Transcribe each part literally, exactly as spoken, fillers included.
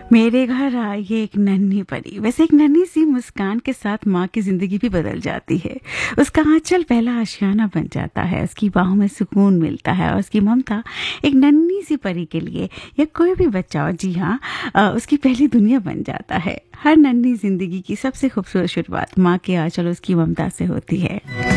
मेरे घर आई है एक नन्ही परी। वैसे एक नन्ही सी मुस्कान के साथ माँ की जिंदगी भी बदल जाती है। उसका आंचल पहला आशियाना बन जाता है, उसकी बाहों में सुकून मिलता है और उसकी ममता एक नन्ही सी परी के लिए या कोई भी बच्चा, और जी हाँ, अ, उसकी पहली दुनिया बन जाता है। हर नन्ही जिंदगी की सबसे खूबसूरत शुरुआत माँ के आंचल, उसकी ममता से होती है।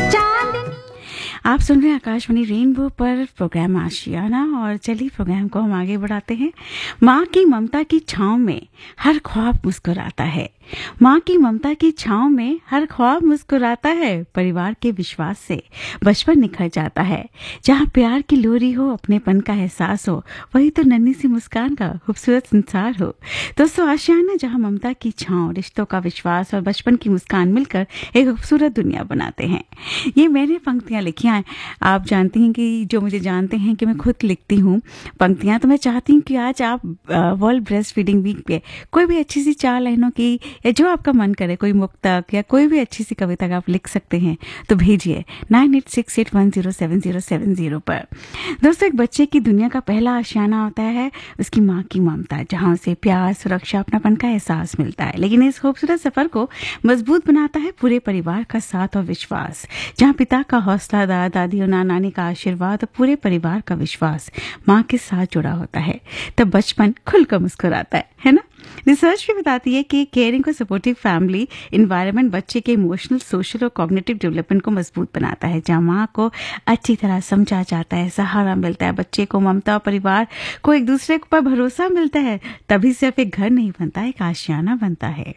आप सुन रहे हैं आकाशवाणी रेनबो पर प्रोग्राम आशियाना, और चलिए प्रोग्राम को हम आगे बढ़ाते हैं। माँ की ममता की छांव में हर ख्वाब मुस्कुराता है। माँ की ममता की छांव में हर ख्वाब मुस्कुराता है। परिवार के विश्वास से बचपन निखर जाता है। जहाँ प्यार की लोरी हो, अपनेपन का एहसास हो, वही तो नन्ही सी मुस्कान का खूबसूरत संसार हो। दोस्तों, आशियाना जहाँ ममता की छांव, रिश्तों का विश्वास और बचपन की मुस्कान मिलकर एक खूबसूरत दुनिया बनाते हैं। ये मैंने पंक्तियां लिखी हैं। आप जानती हैं कि जो मुझे जानते हैं कि मैं खुद लिखती हूँ पंक्तियां, तो मैं चाहती हूँ कि आज आप वर्ल्ड ब्रेस्ट फीडिंग वीक पे कोई भी अच्छी सी चार लाइनों की, या जो आपका मन करे, कोई मुक्तक या कोई भी अच्छी सी कविता आप लिख सकते हैं तो भेजिए nine eight six eight one zero seven zero seven zero पर। दोस्तों, एक बच्चे की दुनिया का पहला आशियाना होता है उसकी माँ की ममता, जहाँ उसे प्यार, सुरक्षा, अपनापन का एहसास मिलता है। लेकिन इस खूबसूरत सफर को मजबूत बनाता है पूरे परिवार का साथ और विश्वास, जहाँ पिता का हौसला, दादा दादी और नाना नानी का आशीर्वाद और पूरे परिवार का विश्वास माँ के साथ जुड़ा होता है। तब बचपन खुलकर मुस्कुराता है है ना। रिसर्च भी बताती है कि केयरिंग और सपोर्टिव फैमिली इन्वायरमेंट बच्चे के इमोशनल, सोशल और कॉग्निटिव डेवलपमेंट को मजबूत बनाता है। जहाँ माँ को अच्छी तरह समझा जाता है, सहारा मिलता है, बच्चे को ममता और परिवार को एक दूसरे पर भरोसा मिलता है, तभी सिर्फ एक घर नहीं बनता, एक आशियाना बनता है।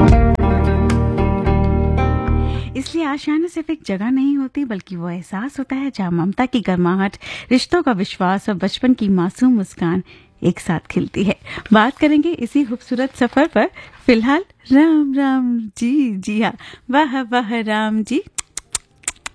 इसलिए आशियाना सिर्फ एक जगह नहीं होती, बल्कि वो एहसास होता है जहाँ ममता की गर्माहट, रिश्तों का विश्वास और बचपन की मासूम मुस्कान एक साथ खिलती है। बात करेंगे इसी खूबसूरत सफर पर। फिलहाल राम राम जी, जी हाँ, वाह वाह राम जी।